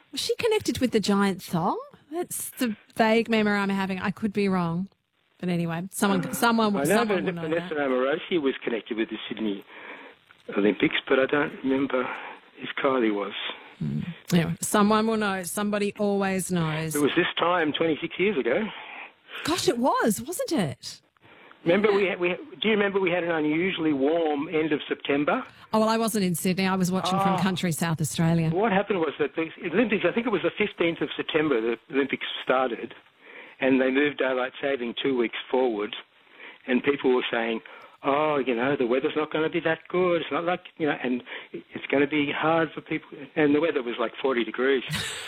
Was she connected with the giant thong? That's the vague memory I'm having. I could be wrong. But anyway, someone will know Vanessa that. Amorosi was connected with the Sydney Olympics, but I don't remember if Kylie was. Anyway, someone will know. Somebody always knows. It was this time 26 years ago. Gosh, it was, wasn't it? Remember, do you remember we had an unusually warm end of September? Oh, well, I wasn't in Sydney. I was watching from country South Australia. What happened was that the Olympics, I think it was the 15th of September, the Olympics started, and they moved daylight saving 2 weeks forward, and people were saying, oh, the weather's not going to be that good. It's not like, and it's going to be hard for people. And the weather was like 40 degrees.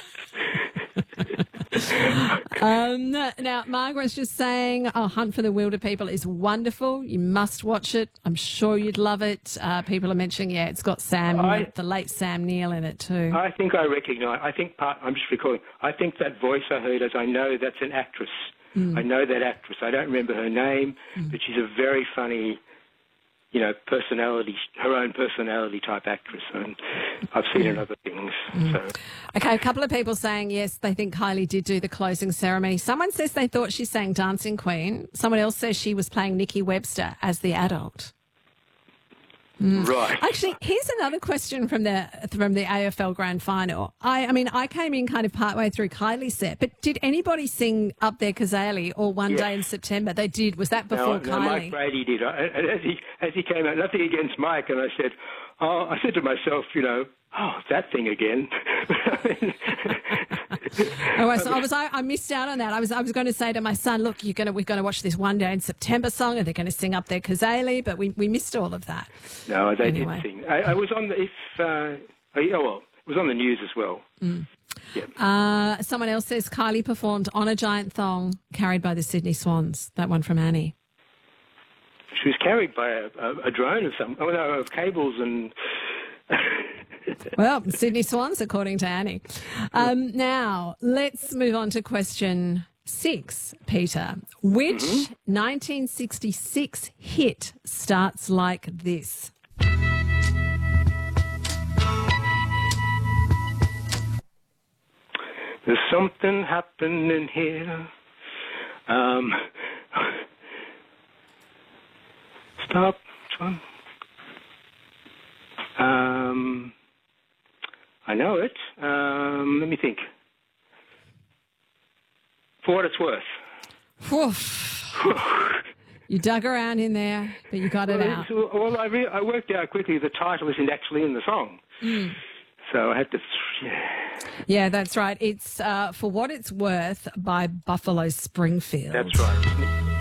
Now, Margaret's just saying, Hunt for the Wilder People is wonderful. You must watch it. I'm sure you'd love it. People are mentioning, it's got the late Sam Neill in it too. I think I recognise, I'm just recalling, I think that voice I heard, as I know that's an actress. I know that actress. I don't remember her name, but she's a very funny, personality, her own personality type actress. And I've seen her in other things. So. Okay, a couple of people saying, yes, they think Kylie did do the closing ceremony. Someone says they thought she sang Dancing Queen. Someone else says she was playing Nikki Webster as the adult. Right. Actually, here's another question from the AFL Grand Final. I came in kind of partway through Kylie's set, but did anybody sing Up There Kazali or One Day in September? They did. Was that before Kylie? No, Mike Brady did. As he came out, nothing against Mike, and I said to myself, that thing again. I missed out on that. I was going to say to my son, look, we're going to watch this One Day in September song, and they're going to sing Up There Kazali, but we missed all of that. No, they didn't sing. I was on it was on the news as well. Yep. Someone else says Kylie performed on a giant thong carried by the Sydney Swans. That one from Annie. She was carried by a drone of some, of cables and. Well, Sydney Swans, according to Annie. Now, let's move on to question 6, Peter. Which 1966 hit starts like this? There's something happening here. Stop. I know it. Let me think. For What It's Worth. You dug around in there, but you got it out. Well, I worked out quickly the title isn't actually in the song. So I had to... Yeah, that's right. It's For What It's Worth by Buffalo Springfield. That's right.